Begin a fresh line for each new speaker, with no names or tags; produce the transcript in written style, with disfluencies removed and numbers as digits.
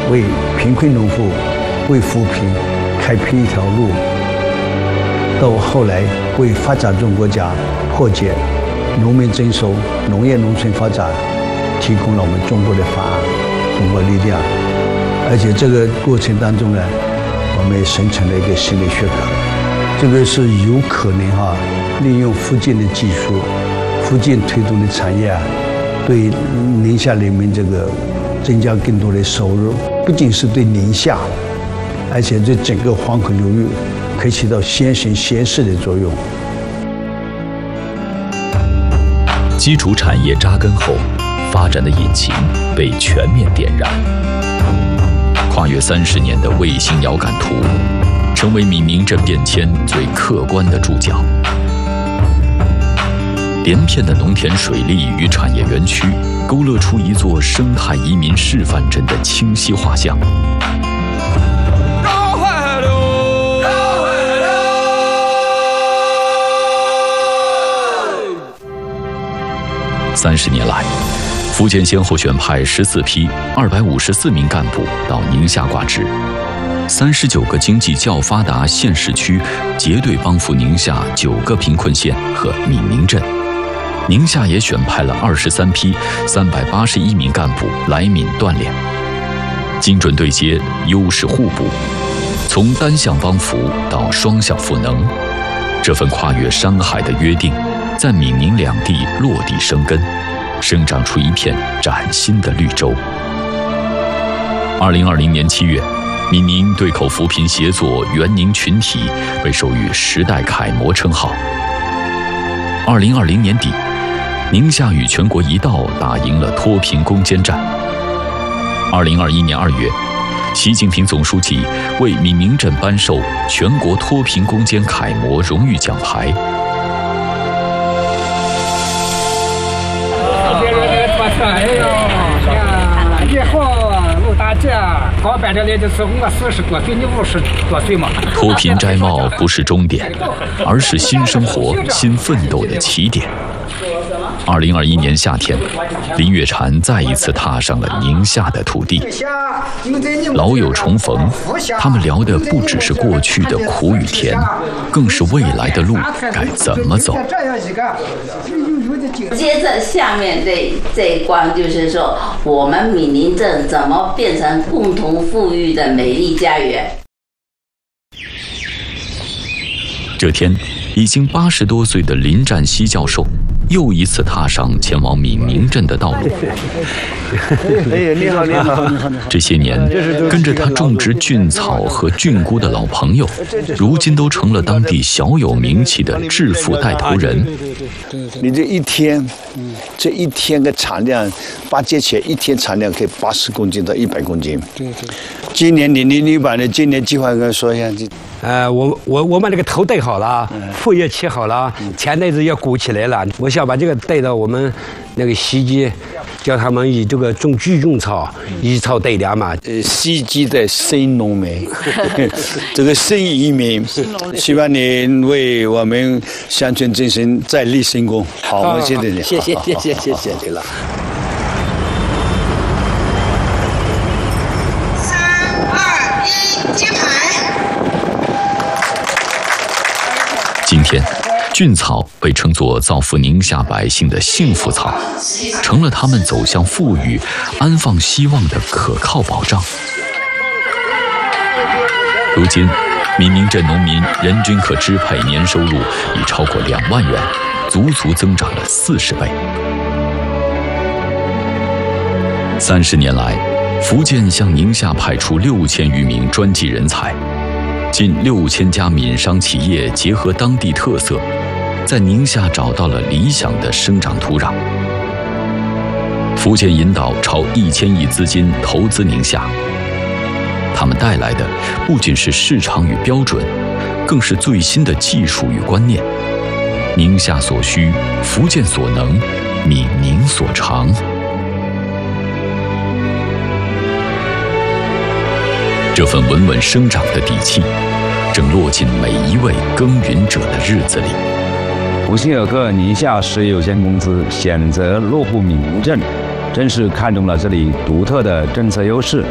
为贫困农户、为扶贫开辟一条路，到后来为发展中国家破解农民征收、农业农村发展提供了我们中国的方案、中国力量。而且这个过程当中呢，我们也形成了一个新的学科，这个是有可能利用福建的技术、福建推动的产业对宁夏人民这个增加更多的收入，不仅是对宁夏，而且对整个黄河流域可以起到先行先试的作用。
基础产业扎根后，发展的引擎被全面点燃。跨越30年的卫星遥感图，成为闽明镇变迁最客观的注脚。连片的农田水利与产业园区，勾勒出一座生态移民示范镇的清晰画像。30年来，福建先后选派14批254名干部到宁夏挂职，39个经济较发达县市区结对帮扶宁夏9个贫困县和闽明镇。宁夏也选派了23批381名干部来闽锻炼，精准对接，优势互补，从单向帮扶到双向赋能，这份跨越山海的约定，在闽宁两地落地生根，生长出一片崭新的绿洲。2020年7月，闽宁对口扶贫协作援宁群体被授予时代楷模称号。2020年底，宁夏与全国一道打赢了脱贫攻坚战。2021年2月，习近平总书记为闽明镇颁授全国脱贫攻坚楷模荣誉奖牌。
以后陆大姐刚搬这来的时候，我40多岁，你50多岁嘛。
脱贫摘帽不是终点，而是新生活、新奋斗的起点。2021年夏天，林月婵再一次踏上了宁夏的土地，老友重逢，他们聊的不只是过去的苦与甜，更是未来的路该怎么走。
接着下面这一关就是说，我们闽宁镇怎么变成共同富裕的美丽家园。
这天，已经80多岁的林占西教授又一次踏上前往闽明镇的道路。
哎，你好，你好，你好。
这些年，跟着他种植菌草和菌菇的老朋友，如今都成了当地小有名气的致富带头人。
你这一天的产量，8节前一天产量可以80公斤到100公斤。对。今年你把那今年计划跟我说一下。
我们这个头戴好了，铺也起好了，钱袋子也鼓起来了。我想把这个带到我们那个西集，叫他们以这个种聚种草，以草带粮嘛。
西集的新农民，这个新移民，希望你为我们乡村振兴再立新功。好，我谢谢你。谢谢你了。
3、2、1，接牌。今天，菌草被称作造福宁夏百姓的幸福草，成了他们走向富裕、安放希望的可靠保障。如今，闽明镇农民人均可支配年收入已超过2万元，足足增长了40倍。30年来，福建向宁夏派出6000余名专技人才。近6000家闽商企业结合当地特色，在宁夏找到了理想的生长土壤。福建引导超1000亿资金投资宁夏，他们带来的不仅是市场与标准，更是最新的技术与观念。宁夏所需，福建所能，闽宁所长。这份稳稳生长的底气，正落进每一位耕耘者的日子里。
福星尔克宁夏实业有限公司选择落户闽宁镇，正是看中了这里独特的政策优势。